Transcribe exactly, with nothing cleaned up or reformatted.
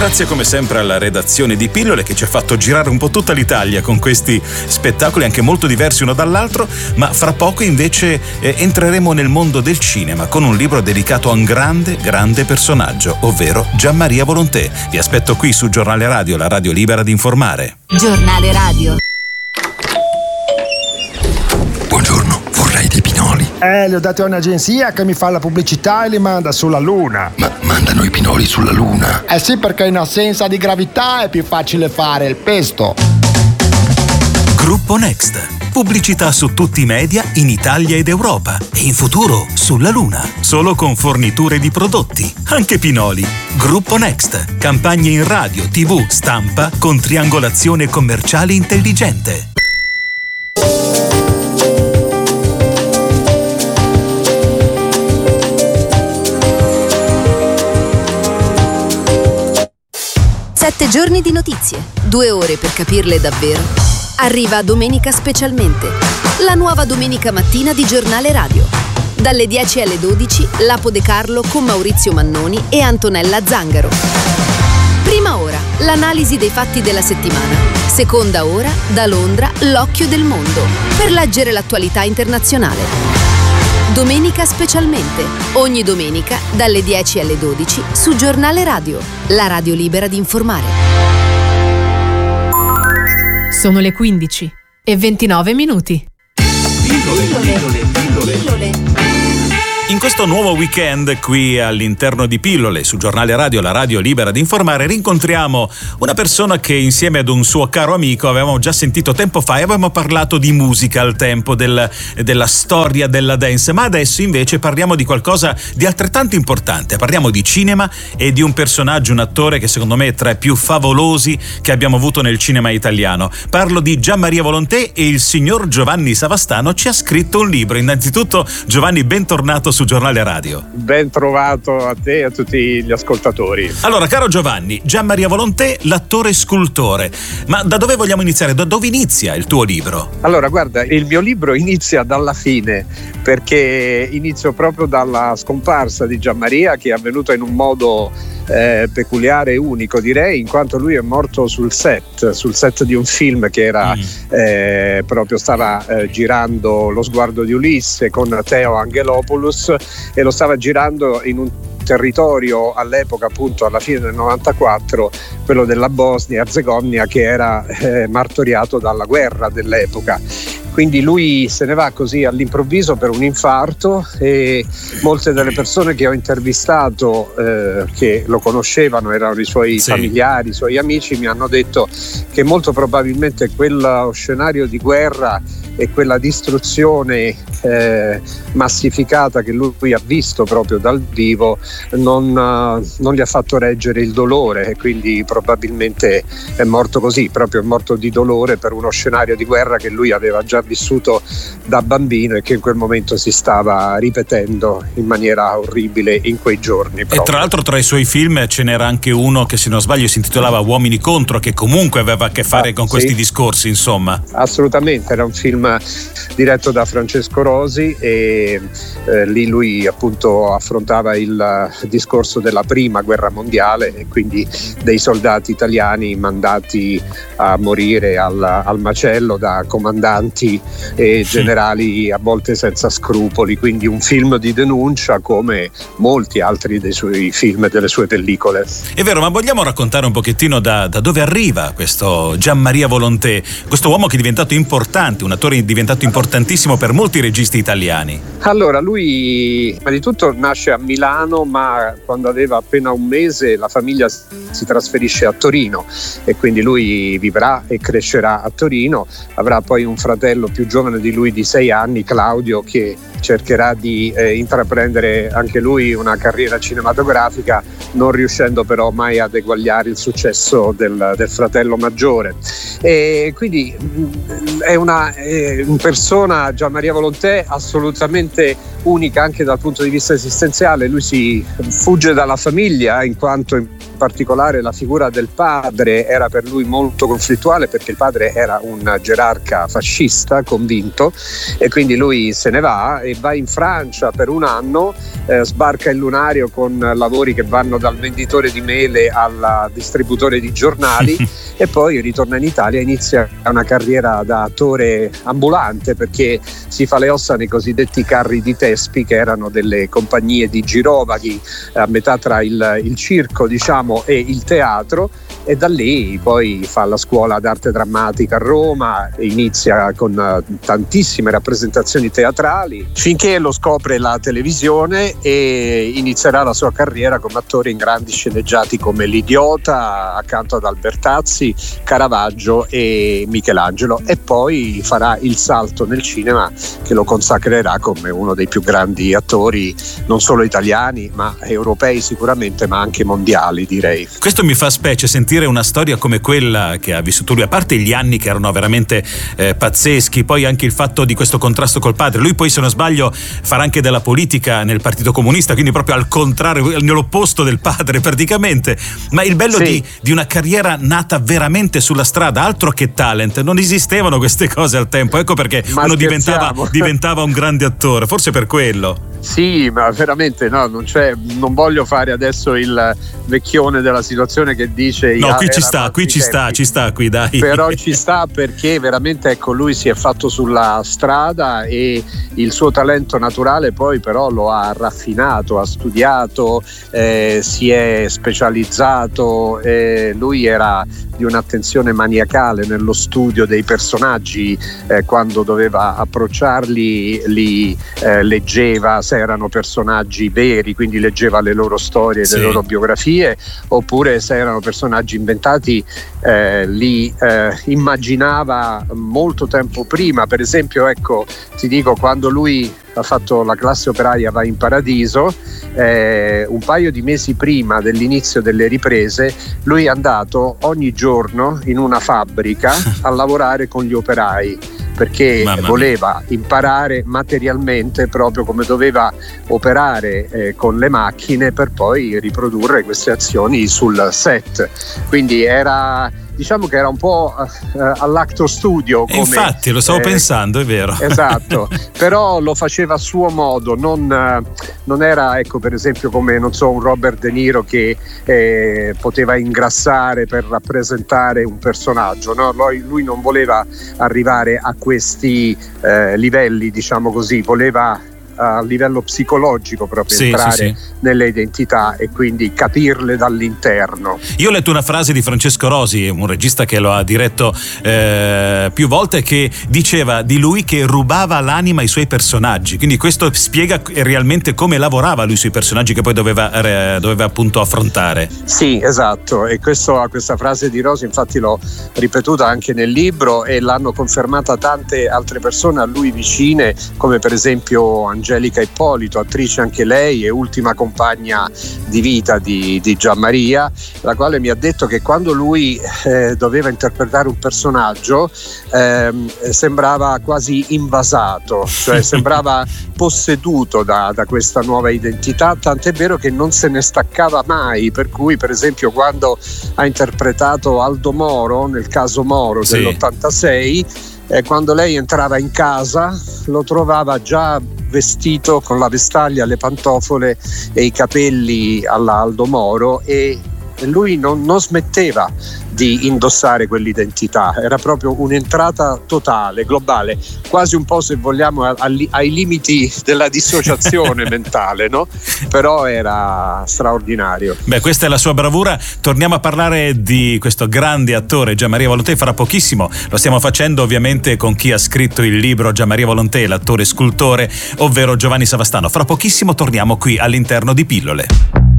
Grazie come sempre alla redazione di Pillole che ci ha fatto girare un po' tutta l'Italia con questi spettacoli anche molto diversi uno dall'altro, ma fra poco invece eh, entreremo nel mondo del cinema con un libro dedicato a un grande, grande personaggio, ovvero Gianmaria Volonté. Vi aspetto qui su Giornale Radio, la radio libera di informare. Giornale Radio. Buongiorno, vorrei dei pinoli. Eh, li ho dati a un'agenzia che mi fa la pubblicità e li manda sulla Luna. Ma mandano i pinoli sulla Luna? Eh sì, perché in assenza di gravità è più facile fare il pesto. Gruppo Next. Pubblicità su tutti i media in Italia ed Europa e in futuro sulla Luna. Solo con forniture di prodotti, anche pinoli. Gruppo Next. Campagne in radio, tivù, stampa con triangolazione commerciale intelligente. Sette giorni di notizie, due ore per capirle davvero. Arriva Domenica Specialmente, la nuova domenica mattina di Giornale Radio. Dalle dieci alle dodici, Lapo De Carlo con Maurizio Mannoni e Antonella Zangaro. Prima ora, l'analisi dei fatti della settimana. Seconda ora, da Londra, l'occhio del mondo, per leggere l'attualità internazionale. Domenica Specialmente, ogni domenica dalle dieci alle dodici su Giornale Radio, la radio libera di informare. Sono le quindici e ventinove minuti. Pillole, pillole, pillole, pillole. In questo nuovo weekend qui all'interno di Pillole su Giornale Radio, la radio libera di informare, rincontriamo una persona che insieme ad un suo caro amico avevamo già sentito tempo fa e avevamo parlato di musica al tempo, del, della storia della dance, ma adesso invece parliamo di qualcosa di altrettanto importante. Parliamo di cinema e di un personaggio, un attore che secondo me è tra i più favolosi che abbiamo avuto nel cinema italiano. Parlo di Gianmaria Volonté e il signor Giovanni Savastano ci ha scritto un libro. Innanzitutto Giovanni, bentornato su Giornale Radio. Ben trovato a te e a tutti gli ascoltatori. Allora, caro Giovanni, Gianmaria Volonté, l'attore scultore. Ma da dove vogliamo iniziare? Da dove inizia il tuo libro? Allora, guarda, il mio libro inizia dalla fine, perché inizio proprio dalla scomparsa di Gianmaria, che è avvenuta in un modo eh, peculiare e unico, direi, in quanto lui è morto sul set, sul set di un film che era mm. eh, proprio stava eh, girando Lo sguardo di Ulisse con Teo Angelopoulos, e lo stava girando in un territorio all'epoca, appunto alla fine del novantaquattro, quello della Bosnia-Erzegovina, che era eh, martoriato dalla guerra dell'epoca. Quindi lui se ne va così all'improvviso per un infarto, e molte delle persone che ho intervistato eh, che lo conoscevano, erano i suoi sì. familiari, i suoi amici, mi hanno detto che molto probabilmente quello scenario di guerra e quella distruzione eh, massificata che lui ha visto proprio dal vivo non, uh, non gli ha fatto reggere il dolore, e quindi probabilmente è morto così, proprio è morto di dolore per uno scenario di guerra che lui aveva già vissuto da bambino e che in quel momento si stava ripetendo in maniera orribile in quei giorni proprio. E tra l'altro tra i suoi film ce n'era anche uno che, se non sbaglio, si intitolava Uomini contro, che comunque aveva a che fare ah, con sì. questi discorsi, insomma. Assolutamente, era un film diretto da Francesco Rosi, e eh, lì lui appunto affrontava il discorso della prima guerra mondiale, e quindi dei soldati italiani mandati a morire al, al macello da comandanti e generali a volte senza scrupoli, quindi un film di denuncia come molti altri dei suoi film e delle sue pellicole. È vero, ma vogliamo raccontare un pochettino da, da dove arriva questo Gianmaria Volonté, questo uomo che è diventato importante, un attore diventato importantissimo per molti registi italiani? Allora, lui prima di tutto nasce a Milano, ma quando aveva appena un mese la famiglia si trasferisce a Torino, e quindi lui vivrà e crescerà a Torino. Avrà poi un fratello più giovane di lui di sei anni, Claudio, che cercherà di eh, intraprendere anche lui una carriera cinematografica, non riuscendo però mai ad eguagliare il successo del, del fratello maggiore. E quindi è una è una persona, Gianmaria Volonté, assolutamente unica anche dal punto di vista esistenziale. Lui si fugge dalla famiglia in quanto in particolare la figura del padre era per lui molto conflittuale, perché il padre era un gerarca fascista convinto, e quindi lui se ne va e va in Francia per un anno, eh, sbarca il lunario con lavori che vanno dal venditore di mele al distributore di giornali e poi ritorna in Italia e inizia una carriera da attore ambulante, perché si fa le ossa nei cosiddetti carri di Tespi, che erano delle compagnie di girovaghi a metà tra il, il circo, diciamo, e il teatro, e da lì poi fa la scuola d'arte drammatica a Roma, inizia con tantissime rappresentazioni teatrali finché lo scopre la televisione e inizierà la sua carriera come attore in grandi sceneggiati come L'Idiota accanto ad Albertazzi, Caravaggio e Michelangelo, e poi farà il salto nel cinema che lo consacrerà come uno dei più grandi attori non solo italiani ma europei sicuramente, ma anche mondiali, direi. Questo mi fa specie sentire una storia come quella che ha vissuto lui, a parte gli anni che erano veramente eh, pazzeschi, poi anche il fatto di questo contrasto col padre. Lui poi, se non sbaglio, farà anche della politica nel Partito Comunista, quindi proprio al contrario, nell'opposto del padre praticamente. Ma il bello sì. di, di una carriera nata veramente sulla strada, altro che talent, non esistevano queste cose al tempo, ecco perché ma uno diventava, diventava un grande attore, forse per quello. Sì, ma veramente no, non c'è, non voglio fare adesso il vecchione della situazione che dice no, qui ci sta, qui ci sta, ci sta qui, dai. Però ci sta, perché veramente, ecco, lui si è fatto sulla strada e il suo talento naturale poi però lo ha raffinato, ha studiato, eh, si è specializzato, eh, lui era di un'attenzione maniacale nello studio dei personaggi, eh, quando doveva approcciarli li eh, leggeva se erano personaggi veri, quindi leggeva le loro storie, sì. le loro biografie, oppure se erano personaggi inventati eh, li eh, immaginava molto tempo prima. Per esempio, ecco, ti dico, quando lui ha fatto La classe operaia va in paradiso, eh, un paio di mesi prima dell'inizio delle riprese lui è andato ogni giorno in una fabbrica a lavorare con gli operai, perché voleva imparare materialmente proprio come doveva operare eh, con le macchine per poi riprodurre queste azioni sul set. Quindi era, diciamo che era un po' eh, all'actor studio come, infatti lo stavo eh, pensando, è vero. Esatto. Però lo faceva a suo modo, non, non era, ecco, per esempio come, non so, un Robert De Niro che eh, poteva ingrassare per rappresentare un personaggio, no? Lui, lui non voleva arrivare a questi eh, livelli, diciamo così, voleva a livello psicologico proprio sì, entrare sì, sì. nelle identità e quindi capirle dall'interno. Io ho letto una frase di Francesco Rosi, un regista che lo ha diretto eh, più volte, che diceva di lui che rubava l'anima ai suoi personaggi, quindi questo spiega realmente come lavorava lui sui personaggi che poi doveva, eh, doveva appunto affrontare. Sì, esatto, e questo, questa frase di Rosi infatti l'ho ripetuta anche nel libro e l'hanno confermata tante altre persone a lui vicine, come per esempio Angelica Ippolito, attrice anche lei e ultima compagna di vita di, di Gianmaria, la quale mi ha detto che quando lui eh, doveva interpretare un personaggio eh, sembrava quasi invasato, cioè sembrava posseduto da, da questa nuova identità, tant'è vero che non se ne staccava mai, per cui per esempio quando ha interpretato Aldo Moro nel caso Moro sì. dell'ottantasei, eh, quando lei entrava in casa lo trovava già vestito con la vestaglia, le pantofole e i capelli alla Aldo Moro, e lui non, non smetteva di indossare quell'identità, era proprio un'entrata totale, globale, quasi un po', se vogliamo, ai, ai limiti della dissociazione mentale, no? Però era straordinario. Beh, questa è la sua bravura. Torniamo a parlare di questo grande attore Gianmaria Volonté fra pochissimo. Lo stiamo facendo ovviamente con chi ha scritto il libro Gianmaria Volonté, l'attore scultore, ovvero Giovanni Savastano. Fra pochissimo torniamo qui all'interno di Pillole.